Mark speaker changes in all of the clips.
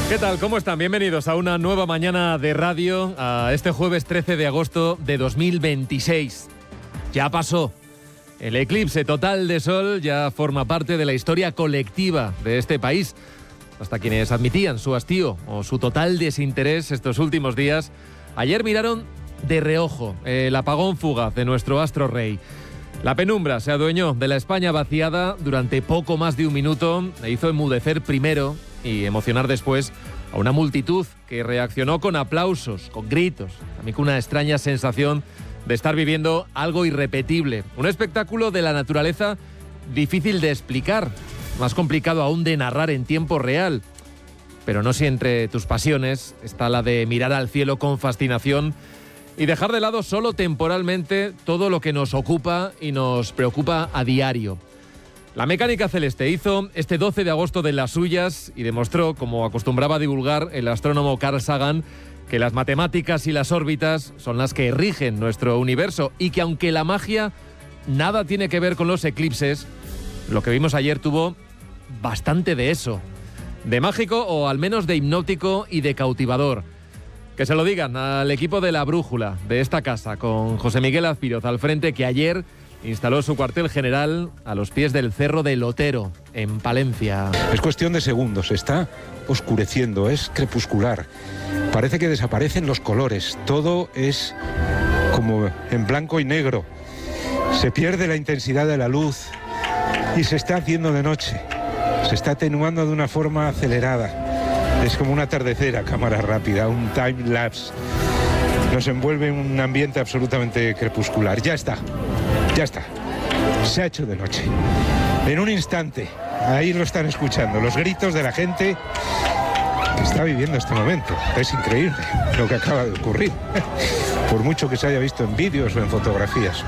Speaker 1: ¿Qué tal? ¿Cómo están? Bienvenidos a una nueva mañana de radio, a este jueves 13 de agosto de 2026. Ya pasó. El eclipse total de sol ya forma parte de la historia colectiva de este país. Hasta quienes admitían su hastío o su total desinterés estos últimos días, ayer miraron de reojo el apagón fugaz de nuestro astro rey. La penumbra se adueñó de la España vaciada durante poco más de un minuto e hizo enmudecer primero y emocionar después a una multitud que reaccionó con aplausos, con gritos, también con una extraña sensación de estar viviendo algo irrepetible. Un espectáculo de la naturaleza difícil de explicar, más complicado aún de narrar en tiempo real. Pero no si entre tus pasiones está la de mirar al cielo con fascinación y dejar de lado solo temporalmente todo lo que nos ocupa y nos preocupa a diario. La mecánica celeste hizo este 12 de agosto de las suyas y demostró, como acostumbraba a divulgar el astrónomo Carl Sagan, que las matemáticas y las órbitas son las que rigen nuestro universo y que aunque la magia nada tiene que ver con los eclipses, lo que vimos ayer tuvo bastante de eso, de mágico o al menos de hipnótico y de cautivador. Que se lo digan al equipo de La Brújula de esta casa, con José Miguel Azpiroz al frente, que ayer instaló su cuartel general a los pies del Cerro del Otero, en Palencia.
Speaker 2: Es cuestión de segundos, está oscureciendo, es crepuscular. Parece que desaparecen los colores, todo es como en blanco y negro. Se pierde la intensidad de la luz y se está haciendo de noche. Se está atenuando de una forma acelerada. Es como un atardecer a cámara rápida, un time lapse. Nos envuelve en un ambiente absolutamente crepuscular. Ya está. Se ha hecho de noche. En un instante, ahí lo están escuchando, los gritos de la gente que está viviendo este momento. Es increíble lo que acaba de ocurrir, por mucho que se haya visto en vídeos o en fotografías.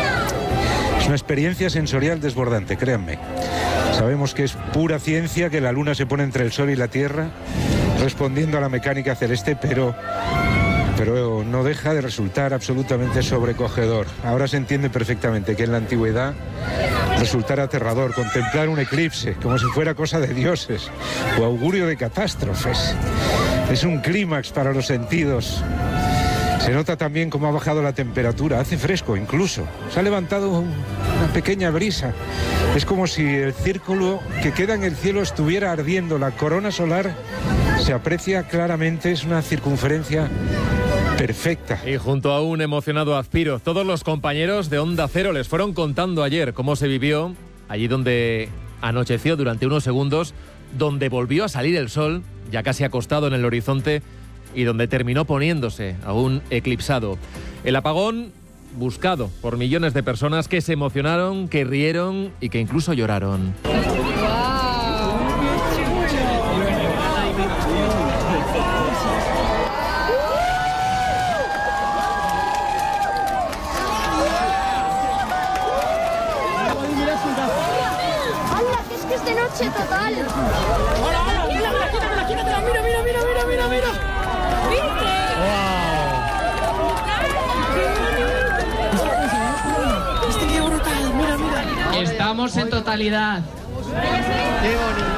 Speaker 2: Es una experiencia sensorial desbordante, créanme. Sabemos que es pura ciencia, que la luna se pone entre el sol y la tierra, respondiendo a la mecánica celeste, pero no deja de resultar absolutamente sobrecogedor. Ahora se entiende perfectamente que en la antigüedad resultara aterrador contemplar un eclipse como si fuera cosa de dioses o augurio de catástrofes. Es un clímax para los sentidos. Se nota también cómo ha bajado la temperatura, hace fresco incluso. Se ha levantado una pequeña brisa. Es como si el círculo que queda en el cielo estuviera ardiendo. La corona solar se aprecia claramente, es una circunferencia perfecta.
Speaker 1: Y junto a un emocionado Azpiroz, todos los compañeros de Onda Cero les fueron contando ayer cómo se vivió allí donde anocheció durante unos segundos, donde volvió a salir el sol, ya casi acostado en el horizonte, y donde terminó poniéndose aún eclipsado. El apagón buscado por millones de personas que se emocionaron, que rieron y que incluso lloraron.
Speaker 3: Total. Hola, quítatela, mira. ¿Viste qué brutal? Mira.
Speaker 4: Estamos en totalidad.
Speaker 3: Qué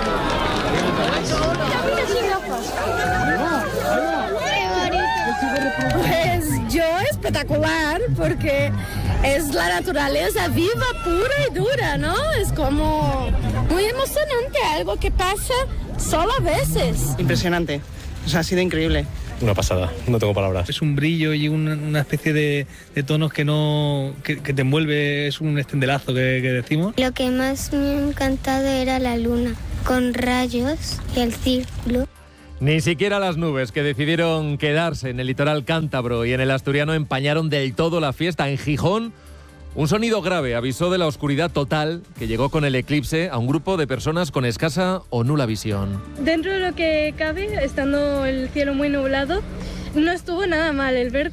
Speaker 3: bonito. Pues yo espectacular, porque es la naturaleza viva, pura y dura, ¿no? Es como muy emocionante, algo que pasa solo a veces.
Speaker 5: Impresionante, o sea, ha sido increíble.
Speaker 6: Una pasada, no tengo palabras.
Speaker 7: Es un brillo y una especie de tonos que te envuelve, es un estendelazo que decimos.
Speaker 8: Lo que más me ha encantado era la luna, con rayos y el círculo.
Speaker 1: Ni siquiera las nubes que decidieron quedarse en el litoral cántabro y en el asturiano empañaron del todo la fiesta. En Gijón, un sonido grave avisó de la oscuridad total que llegó con el eclipse a un grupo de personas con escasa o nula visión.
Speaker 9: Dentro de lo que cabe, estando el cielo muy nublado, no estuvo nada mal el ver